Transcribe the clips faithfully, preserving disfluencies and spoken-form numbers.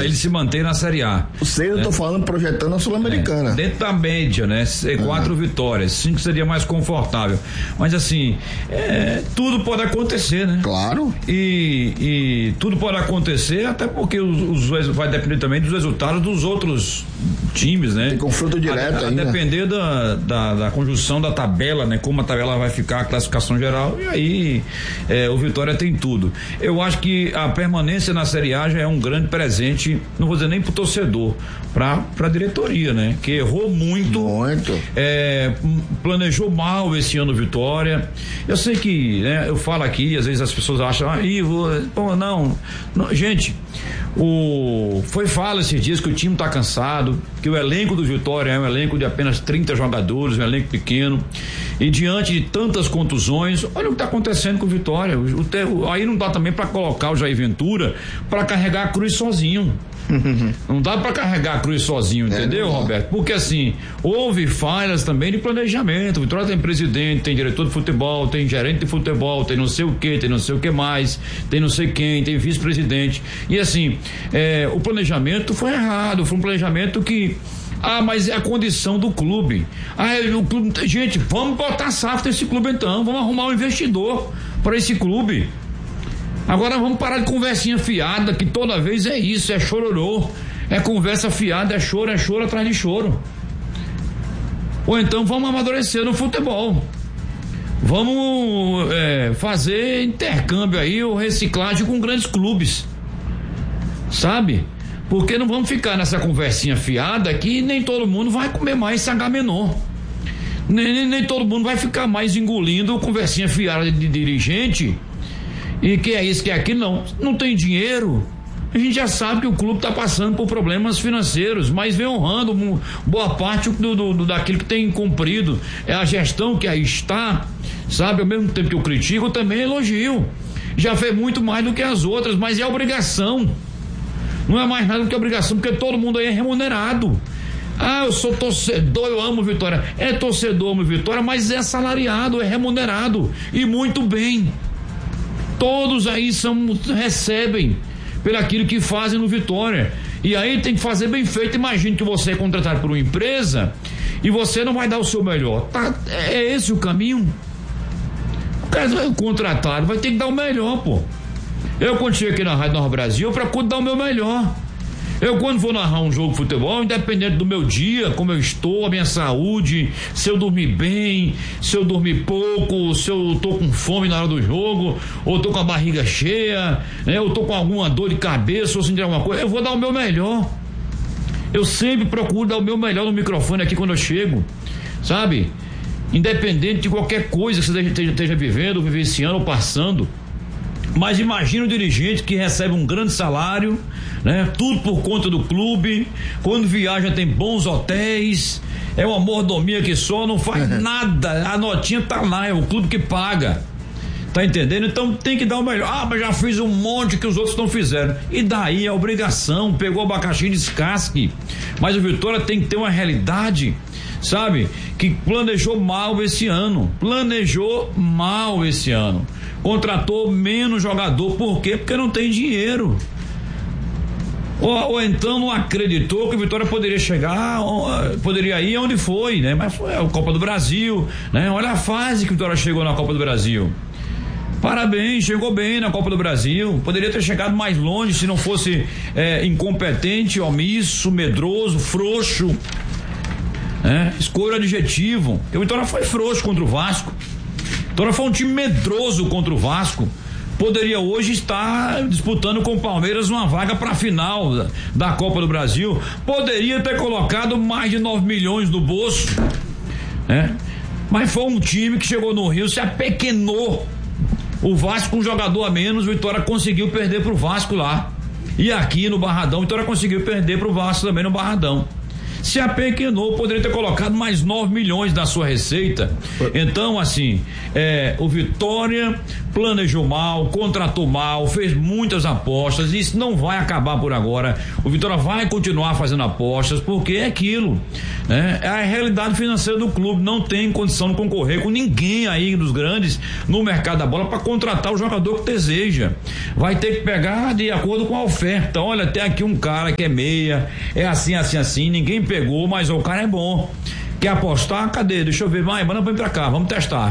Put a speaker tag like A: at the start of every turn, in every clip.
A: ele se manter na Série A.
B: O seis, né? Eu tô falando projetando a Sul-Americana.
A: É, dentro da média, né? Quatro uhum. vitórias, cinco seria mais confortável. Mas assim, é, tudo pode acontecer, né?
B: Claro.
A: E, e tudo pode acontecer, até porque os, os, vai depender também dos resultados dos outros times, né?
B: Tem confronto direto
A: a, a
B: ainda.
A: depender da, da, da conjunção da tabela, né? Como a tabela vai ficar, a classificação geral, e aí é, o Vitória tem tudo. Eu acho que a permanência na Série A já é um grande presente, não vou dizer nem pro torcedor, pra, pra diretoria, né? Que errou muito.
B: Muito.
A: É, planejou mal esse ano Vitória. Eu sei que, né? Eu falo aqui, às vezes as pessoas acham, ah, Ivo, pô, não, não, gente, o, foi fala esses dias que o time tá cansado, que o elenco do Vitória é um elenco de apenas trinta jogadores, um elenco pequeno, e diante de tantas contusões, olha o que tá acontecendo com o Vitória. O, o, aí não dá também para colocar o Jair Ventura para carregar a cruz sozinho. Não dá para carregar a cruz sozinho, entendeu, é, Roberto? Porque assim, houve falhas também de planejamento. O Vitória tem presidente, tem diretor de futebol, tem gerente de futebol, tem não sei o que, tem não sei o que mais, tem não sei quem, tem vice-presidente. E assim, é, o planejamento foi errado, foi um planejamento que ah, mas é a condição do clube. Ah, o clube, gente, vamos botar safra nesse clube então, vamos arrumar um investidor para esse clube. Agora vamos parar de conversinha fiada, que toda vez é isso, é chororô, é conversa fiada, é choro, é choro atrás de choro. Ou então vamos amadurecer no futebol. Vamos é, fazer intercâmbio aí, ou reciclagem com grandes clubes. Sabe? Porque não vamos ficar nessa conversinha fiada que nem todo mundo vai comer mais H menor. Nem, nem, nem todo mundo vai ficar mais engolindo conversinha fiada de, de dirigente. E que é isso, que é aquilo, não. Não tem dinheiro. A gente já sabe que o clube está passando por problemas financeiros, mas vem honrando um, boa parte do, do, do, daquilo que tem cumprido. É a gestão que aí está, sabe? Ao mesmo tempo que eu critico, eu também elogio. Já fez muito mais do que as outras, mas é obrigação. Não é mais nada do que obrigação, porque todo mundo aí é remunerado. Ah, eu sou torcedor, eu amo Vitória. É torcedor, amo Vitória, mas é salariado, é remunerado. E muito bem. Todos aí são, recebem pelo aquilo que fazem no Vitória. E aí tem que fazer bem feito. Imagine que você é contratado por uma empresa e você não vai dar o seu melhor. Tá, é esse o caminho? O cara é contratado, vai ter que dar o melhor, pô. Eu, quando chego aqui na Rádio Nova Brasil, eu procuro dar o meu melhor. Eu, quando vou narrar um jogo de futebol, independente do meu dia, como eu estou, a minha saúde, se eu dormir bem, se eu dormir pouco, se eu tô com fome na hora do jogo, ou tô com a barriga cheia, né, ou tô com alguma dor de cabeça, ou sentir alguma coisa, eu vou dar o meu melhor. Eu sempre procuro dar o meu melhor no microfone aqui quando eu chego, sabe? Independente de qualquer coisa que você esteja, esteja vivendo, vivenciando ou passando. Mas imagina o dirigente que recebe um grande salário, né? Tudo por conta do clube, quando viaja tem bons hotéis, é uma mordomia que só, não faz nada, a notinha tá lá, é o clube que paga, tá entendendo? Então tem que dar o melhor. Ah, mas já fiz um monte que os outros não fizeram, e daí a obrigação, pegou o abacaxi e descasque. Mas o Vitória tem que ter uma realidade, sabe? Que planejou mal esse ano, planejou mal esse ano. Contratou menos jogador, por quê? Porque não tem dinheiro. Ou, ou então não acreditou que o Vitória poderia chegar, poderia ir onde foi, né? Mas foi a Copa do Brasil, né? Olha a fase que o Vitória chegou na Copa do Brasil. Parabéns, chegou bem na Copa do Brasil. Poderia ter chegado mais longe se não fosse é, incompetente, omisso, medroso, frouxo. Né? Escolha adjetivo. O Vitória foi frouxo contra o Vasco. Então foi um time medroso contra o Vasco. Poderia hoje estar disputando com o Palmeiras uma vaga para a final da, da Copa do Brasil. Poderia ter colocado mais de nove milhões no bolso, né? Mas foi um time que chegou no Rio, se apequenou. O Vasco, um jogador a menos, o Vitória conseguiu perder pro Vasco lá. E aqui no Barradão, o Vitória conseguiu perder pro Vasco também no Barradão. se apequenou, poderia ter colocado mais nove milhões na sua receita. Então, assim, é, o Vitória planejou mal, contratou mal, fez muitas apostas, e isso não vai acabar por agora. O Vitória vai continuar fazendo apostas, porque é aquilo, né? É a realidade financeira do clube, não tem condição de concorrer com ninguém aí dos grandes no mercado da bola para contratar o jogador que deseja. Vai ter que pegar de acordo com a oferta. Olha, tem aqui um cara que é meia, é assim, assim, assim, ninguém pegou, mas o cara é bom. Quer apostar? Cadê? Deixa eu ver, vai, manda pra, pra cá, vamos testar.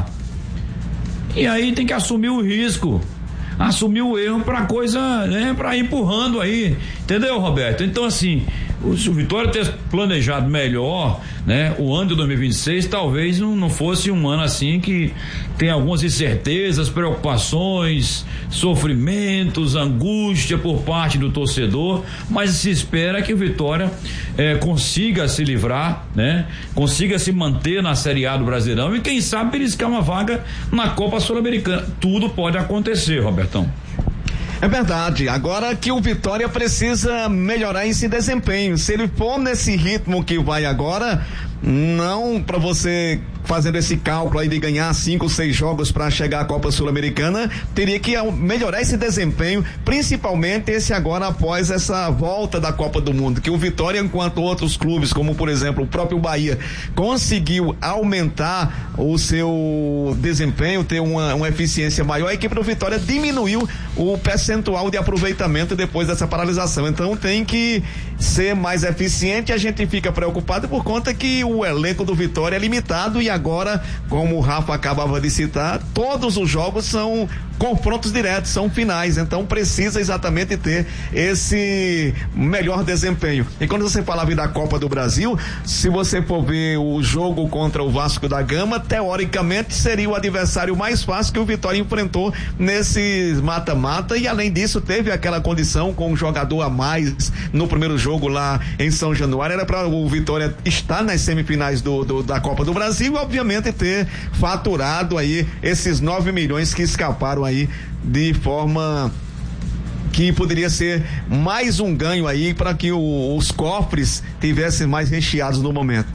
A: E aí tem que assumir o risco, assumir o erro pra coisa, né, pra ir empurrando aí, entendeu, Roberto? Então, assim, se o Vitória ter planejado melhor, né, o ano de dois mil e vinte e seis talvez não, não fosse um ano assim que tem algumas incertezas, preocupações, sofrimentos, angústia por parte do torcedor, mas se espera que o Vitória eh, consiga se livrar, né, consiga se manter na Série A do Brasileirão e quem sabe beliscar uma vaga na Copa Sul-Americana. Tudo pode acontecer, Robertão.
C: É verdade, agora que o Vitória precisa melhorar esse desempenho, se ele for nesse ritmo que vai agora, não para você fazendo esse cálculo aí de ganhar cinco, seis jogos para chegar à Copa Sul-Americana, teria que melhorar esse desempenho, principalmente esse agora após essa volta da Copa do Mundo, que o Vitória, enquanto outros clubes, como por exemplo o próprio Bahia, conseguiu aumentar o seu desempenho, ter uma, uma eficiência maior, a equipe do Vitória diminuiu o percentual de aproveitamento depois dessa paralisação, então tem que ser mais eficiente. A gente fica preocupado por conta que o elenco do Vitória é limitado e agora, como o Rafa acabava de citar, todos os jogos são confrontos diretos, são finais, então precisa exatamente ter esse melhor desempenho. E quando você falava da Copa do Brasil, se você for ver o jogo contra o Vasco da Gama, teoricamente seria o adversário mais fácil que o Vitória enfrentou nesse mata-mata, e além disso teve aquela condição com um jogador a mais no primeiro jogo lá em São Januário, era para o Vitória estar nas semifinais do, do, da Copa do Brasil e obviamente ter faturado aí esses nove milhões que escaparam aí de forma que poderia ser mais um ganho aí para que o, os cofres tivessem mais recheados no momento.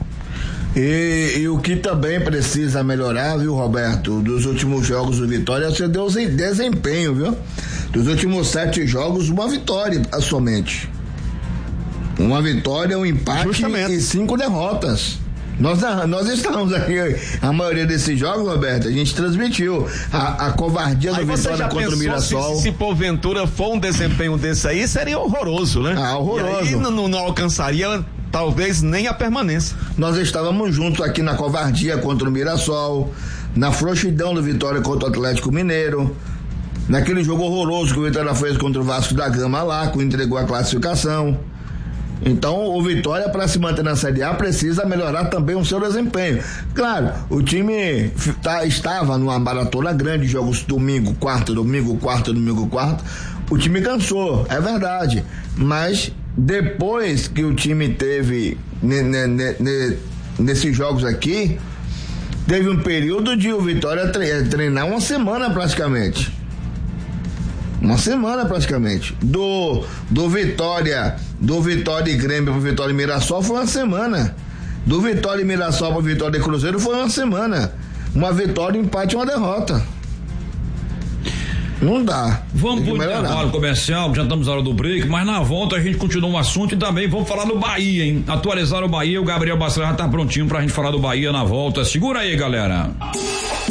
B: E, e o que também precisa melhorar, viu, Roberto, dos últimos jogos do Vitória é o seu desempenho, viu? Dos últimos sete jogos, uma vitória somente. Uma vitória, um empate Justamente. e cinco derrotas. Nós, nós estamos aqui, a maioria desses jogos, Roberto, a gente transmitiu a, a covardia do Vitória contra o Mirassol.
C: Se, se porventura for um desempenho desse aí, seria horroroso, né?
B: Ah, horroroso.
C: E aí não, não alcançaria talvez nem a permanência.
B: Nós estávamos juntos aqui na covardia contra o Mirassol, na frouxidão do Vitória contra o Atlético Mineiro, naquele jogo horroroso que o Vitória fez contra o Vasco da Gama lá, que entregou a classificação. Então o Vitória, para se manter na Série A, precisa melhorar também o seu desempenho. Claro, o time tá, estava numa maratona grande, jogos domingo, quarta, domingo, quarta, domingo, quarta. O time cansou, é verdade. Mas depois que o time teve ne, ne, ne, ne, nesses jogos aqui, teve um período de o Vitória treinar uma semana praticamente. Uma semana praticamente. Do, do Vitória, do Vitória e Grêmio pro Vitória e Mirassol foi uma semana. Do Vitória e Mirassol pro Vitória e Cruzeiro foi uma semana. Uma vitória, um empate e uma derrota. Não dá.
A: Vamos pro intervalo comercial, já estamos na hora do break, mas na volta a gente continua um assunto e também vamos falar do Bahia, hein? Atualizar o Bahia, o Gabriel Bacelar já tá prontinho pra gente falar do Bahia na volta. Segura aí, galera.